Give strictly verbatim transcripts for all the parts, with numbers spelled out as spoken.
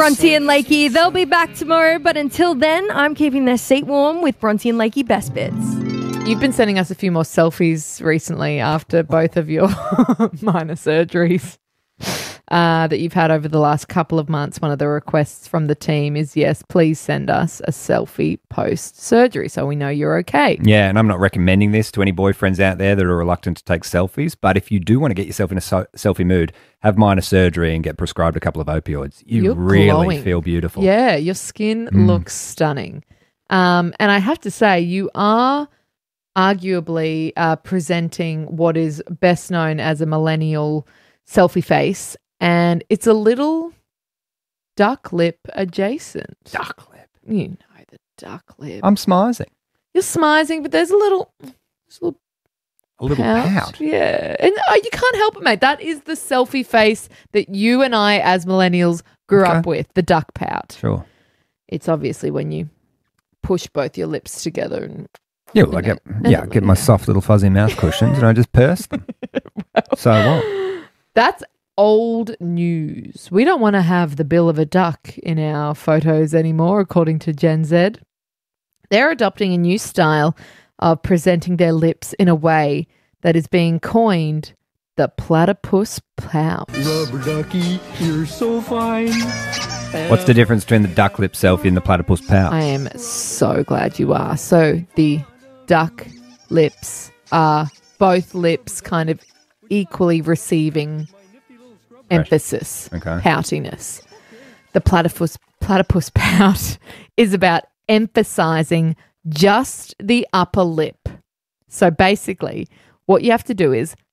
Bronte and Lakey, they'll be back tomorrow, but until then, I'm keeping their seat warm with Bronte and Lakey Best Bits. You've been sending us a few more selfies recently after both of your minor surgeries uh, that you've had over the last couple of months. One of the requests from the team is, yes, please send us a selfie post-surgery so we know you're okay. Yeah, and I'm not recommending this to any boyfriends out there that are reluctant to take selfies, but if you do want to get yourself in a so- selfie mood, have minor surgery and get prescribed a couple of opioids. You You're really glowing. feel beautiful. Yeah, your skin Mm. looks stunning. Um, and I have to say, you are arguably uh, presenting what is best known as a millennial selfie face, and it's a little duck lip adjacent. Duck lip. You know the duck lip. I'm smizing. You're smizing, but there's a little, there's a little A little pout. pout. Yeah. And oh, you can't help it, mate. That is the selfie face that you and I as millennials grew Okay. up with, the duck pout. Sure. It's obviously when you push both your lips together and Yeah, well, I You know, get yeah, I get my soft little fuzzy mouth cushions and I just purse them. So what? that's old news. We don't want to have the bill of a duck in our photos anymore, according to Gen Z. They're adopting a new style of presenting their lips in a way that is being coined the platypus pout. Rubber ducky, you're so fine. What's the difference between the duck lip selfie and the platypus pout? I am so glad you are. So the duck lips are both lips kind of equally receiving emphasis, Okay. poutiness. The platypus platypus pout is about emphasizing just the upper lip. So basically, what you have to do is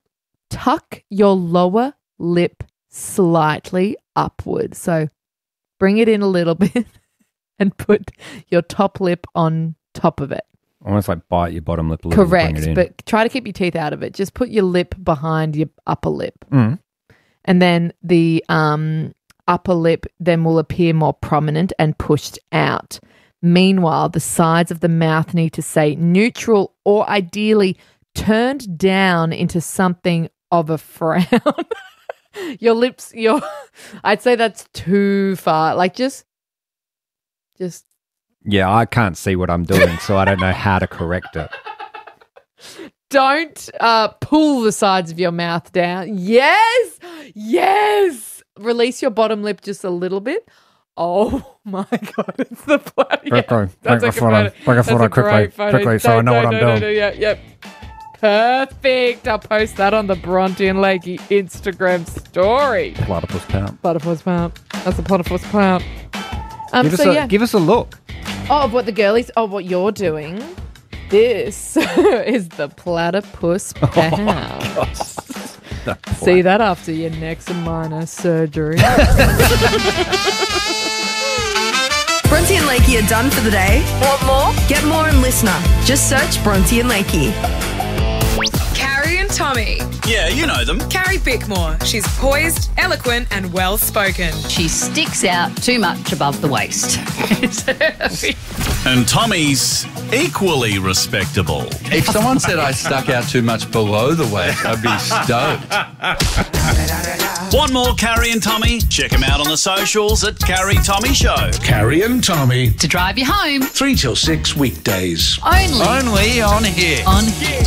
tuck your lower lip slightly upward. So bring it in a little bit and put your top lip on top of it. Almost like bite your bottom lip a little. and bring Correct, it in. but try to keep your teeth out of it. Just put your lip behind your upper lip. Mm. And then the um, upper lip then will appear more prominent and pushed out. Meanwhile, the sides of the mouth need to stay neutral or ideally turned down into something of a frown. Your lips, your I'd say that's too far. Like just, just Yeah, I can't see what I'm doing, so I don't know how to correct it. don't uh, pull the sides of your mouth down. Yes, yes. Release your bottom lip just a little bit. Oh my God, it's the bloody. Quickly, That's take a a photo. good Take a That's photo a quickly, great photo. quickly, so I Don't- know what don't- I'm don't- doing. don't- Yeah, yep. Perfect. I'll post that on the Bronte and Lakey Instagram story. Platypus pout. Platypus pout. That's a platypus pout. Um, Give us so a yeah. give us a look. Oh, what the girlies, oh, what you're doing. This is the platypus Oh pout. See that after your next minor surgery. Bronte and Lakey are done for the day. Want more? Get more on Listener. Just search Bronte and Lakey. Carrie and Tommy. Yeah, you know them. Carrie Bickmore. She's poised, eloquent, and well spoken. She sticks out too much above the waist. And Tommy's equally respectable. If someone said I stuck out too much below the waist, I'd be stoked. Want more Carrie and Tommy? Check them out on the socials at Carrie Tommy Show. Carrie and Tommy, To drive you home, three till six weekdays. only Only on here. on here.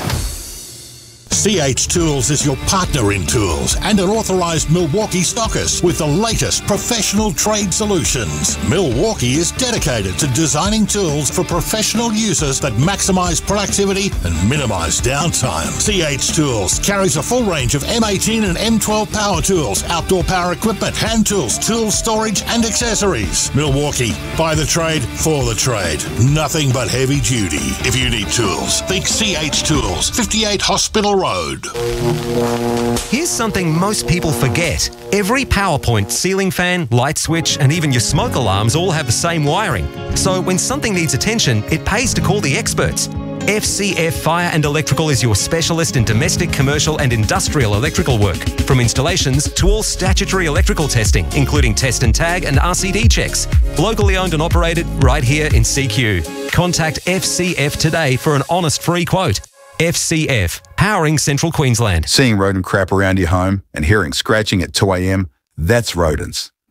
C H Tools is your partner in tools and an authorised Milwaukee stockist with the latest professional trade solutions. Milwaukee is dedicated to designing tools for professional users that maximise productivity and minimise downtime. C H Tools carries a full range of M eighteen and M twelve power tools, outdoor power equipment, hand tools, tool storage and accessories. Milwaukee, by the trade, for the trade. Nothing but heavy duty. If you need tools, think C H Tools, fifty-eight Hospital Road. Here's something most people forget. Every PowerPoint, ceiling fan, light switch, and even your smoke alarms all have the same wiring. So when something needs attention, it pays to call the experts. F C F Fire and Electrical is your specialist in domestic, commercial and industrial electrical work. From installations to all statutory electrical testing, including test and tag and R C D checks. Locally owned and operated right here in C Q. Contact F C F today for an honest free quote. F C F, powering Central Queensland. Seeing rodent crap around your home and hearing scratching at two a.m, that's rodents.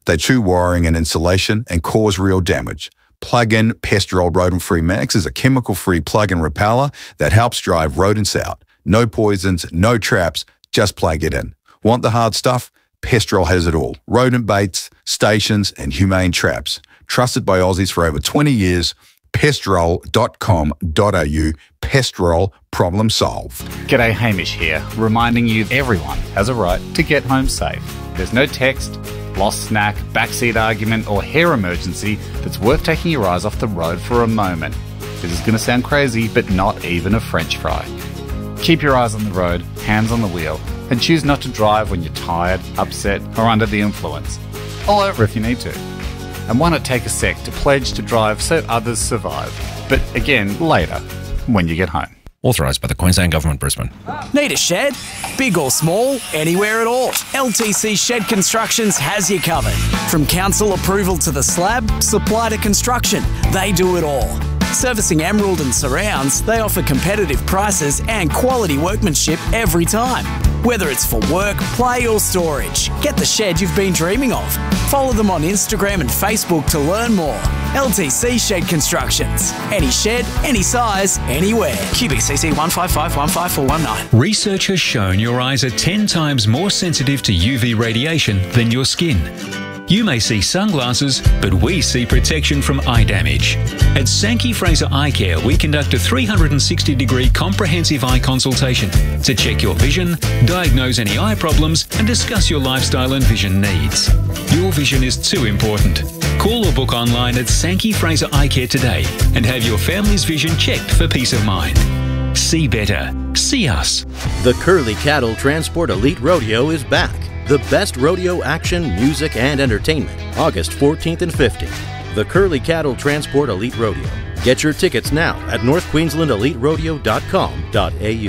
They chew wiring and insulation and cause real damage. Plug-in Pestrol Rodent-Free Max is a chemical-free plug-in repeller that helps drive rodents out. No poisons, no traps, just plug it in. Want the hard stuff? Pestrol has it all. Rodent baits, stations and humane traps. Trusted by Aussies for over twenty years. Pestrol dot com dot a u. Pestrol, problem solved. G'day, Hamish here, reminding you everyone has a right to get home safe. There's no text, lost snack, backseat argument or hair emergency that's worth taking your eyes off the road for a moment. This is going to sound crazy, but not even a French fry. Keep your eyes on the road, hands on the wheel, and choose not to drive when you're tired, upset or under the influence. Pull over if you need to. And why not take a sec to pledge to drive so others survive? But again, later, when you get home. Authorised by the Queensland Government, Brisbane. Need a shed? Big or small, anywhere at all. L T C Shed Constructions has you covered. From council approval to the slab, supply to construction, they do it all. Servicing Emerald and surrounds, they offer competitive prices and quality workmanship every time. Whether it's for work, play or storage, get the shed you've been dreaming of. Follow them on Instagram and Facebook to learn more. L T C Shed Constructions. Any shed, any size, anywhere. Q B C C one five five one five four one nine. Research has shown your eyes are ten times more sensitive to U V radiation than your skin. You may see sunglasses, but we see protection from eye damage. At Sankey Fraser Eye Care, we conduct a three hundred sixty degree comprehensive eye consultation to check your vision, diagnose any eye problems, and discuss your lifestyle and vision needs. Your vision is too important. Call or book online at Sankey Fraser Eye Care today and have your family's vision checked for peace of mind. See better. See us. The Curly Cattle Transport Elite Rodeo is back. The best rodeo action, music, and entertainment, August fourteenth and fifteenth. The Curly Cattle Transport Elite Rodeo. Get your tickets now at north queensland elite rodeo dot com dot a u.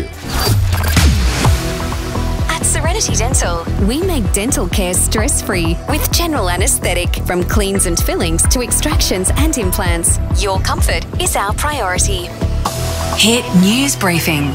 At Serenity Dental, we make dental care stress-free with general anaesthetic. From cleans and fillings to extractions and implants, your comfort is our priority. Hit News Briefing.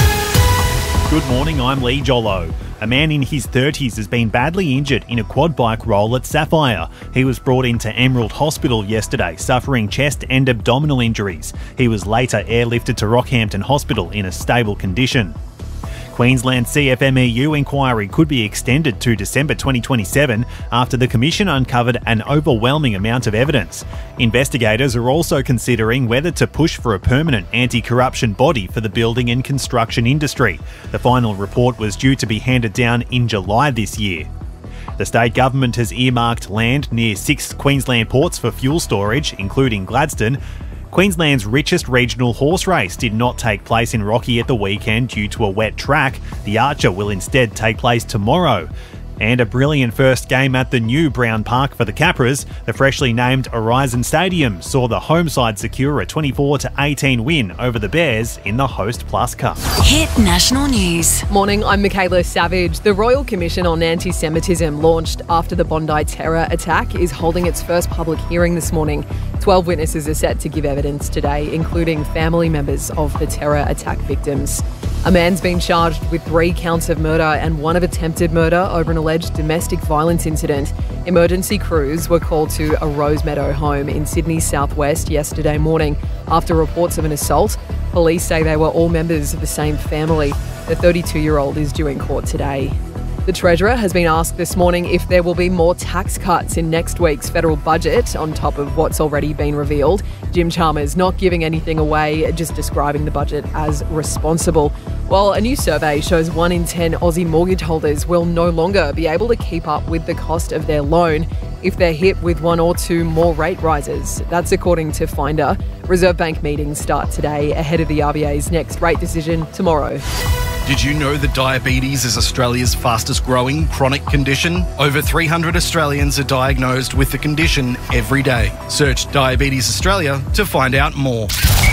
Good morning, I'm Lee Jollo. A man in his thirties has been badly injured in a quad bike roll at Sapphire. He was brought into Emerald Hospital yesterday, suffering chest and abdominal injuries. He was later airlifted to Rockhampton Hospital in a stable condition. Queensland C F M E U inquiry could be extended to December twenty twenty-seven after the Commission uncovered an overwhelming amount of evidence. Investigators are also considering whether to push for a permanent anti-corruption body for the building and construction industry. The final report was due to be handed down in July this year. The state government has earmarked land near six Queensland ports for fuel storage, including Gladstone. Queensland's richest regional horse race did not take place in Rocky at the weekend due to a wet track. The Archer will instead take place tomorrow. And a brilliant first game at the new Brown Park for the Capras. The freshly named Horizon Stadium saw the home side secure a twenty-four to eighteen win over the Bears in the Host Plus Cup. Hit National News. Morning, I'm Michaela Savage. The Royal Commission on Anti-Semitism, launched after the Bondi terror attack, is holding its first public hearing this morning. Twelve witnesses are set to give evidence today, including family members of the terror attack victims. A man's been charged with three counts of murder and one of attempted murder over an alleged domestic violence incident. Emergency crews were called to a Rosemeadow home in Sydney's southwest yesterday morning after reports of an assault. Police say they were all members of the same family. The thirty-two-year-old is due in court today. The Treasurer has been asked this morning if there will be more tax cuts in next week's federal budget on top of what's already been revealed. Jim Chalmers not giving anything away, just describing the budget as responsible. While a new survey shows one in ten Aussie mortgage holders will no longer be able to keep up with the cost of their loan if they're hit with one or two more rate rises. That's according to Finder. Reserve Bank meetings start today ahead of the R B A's next rate decision tomorrow. Did you know that diabetes is Australia's fastest growing chronic condition? Over three hundred Australians are diagnosed with the condition every day. Search Diabetes Australia to find out more.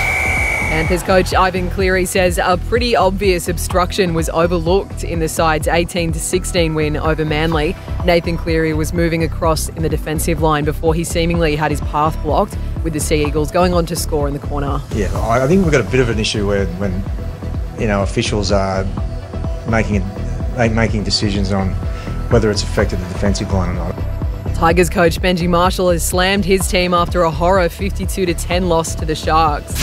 Panthers coach Ivan Cleary says a pretty obvious obstruction was overlooked in the side's eighteen to sixteen win over Manly. Nathan Cleary was moving across in the defensive line before he seemingly had his path blocked, with the Sea Eagles going on to score in the corner. Yeah, I think we've got a bit of an issue where when you know, officials are making making decisions on whether it's affected the defensive line or not. Tigers coach Benji Marshall has slammed his team after a horror fifty-two to ten loss to the Sharks.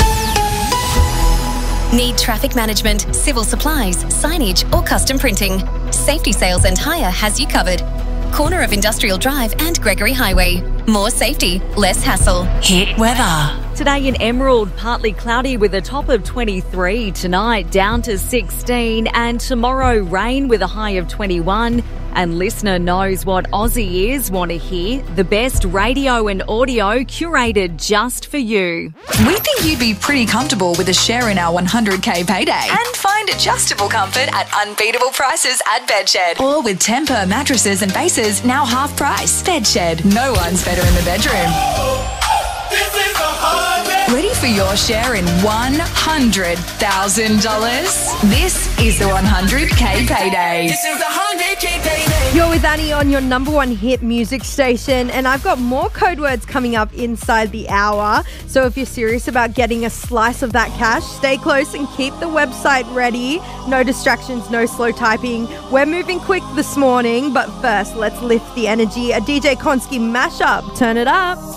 Need traffic management, civil supplies, signage or custom printing? Safety Sales and Hire has you covered. Corner of Industrial Drive and Gregory Highway. More safety, less hassle. Hit weather. Today in Emerald, partly cloudy with a top of twenty-three. Tonight, down to sixteen. And tomorrow, rain with a high of twenty-one. And listener knows what Aussie ears want to hear. The best radio and audio curated just for you. We think you'd be pretty comfortable with a share in our one hundred K payday. And find adjustable comfort at unbeatable prices at Bedshed. Or with Tempur mattresses and bases now half price. Bedshed. No one's better in the bedroom. Ready for your share in one hundred thousand dollars? This is the one hundred K payday. This is the one hundred K payday. You're with Annie on your number one hit music station, and I've got more code words coming up inside the hour. So if you're serious about getting a slice of that cash, stay close and keep the website ready. No distractions, no slow typing. We're moving quick this morning, but first, let's lift the energy. A D J Konski mashup. Turn it up.